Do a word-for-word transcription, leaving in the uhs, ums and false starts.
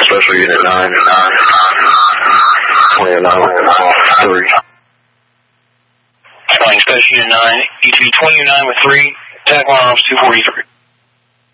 Special Unit nine, twenty-nine, three. Flying Special Unit nine, E T V twenty-nine with three, attack one arms two forty-three.